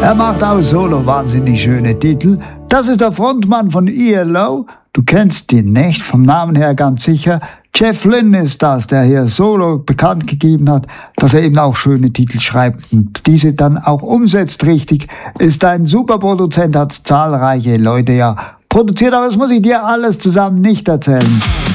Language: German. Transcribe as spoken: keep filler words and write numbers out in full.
Er macht auch solo wahnsinnig schöne Titel. Das ist der Frontmann von E L O. Du kennst ihn nicht, vom Namen her ganz sicher. Jeff Lynne ist das, der hier solo bekannt gegeben hat, dass er eben auch schöne Titel schreibt und diese dann auch umsetzt richtig. Ist ein super Produzent, hat zahlreiche Leute ja produziert, aber das muss ich dir alles zusammen nicht erzählen.